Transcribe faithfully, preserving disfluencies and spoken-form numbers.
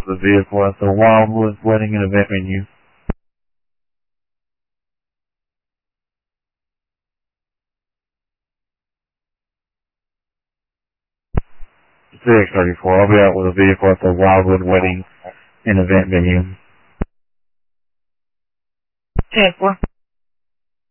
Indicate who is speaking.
Speaker 1: The vehicle at the Wildwood Wedding and Event Venue. six thirty-four. I'll be out with a vehicle at the Wildwood Wedding and Event Venue.
Speaker 2: ten four.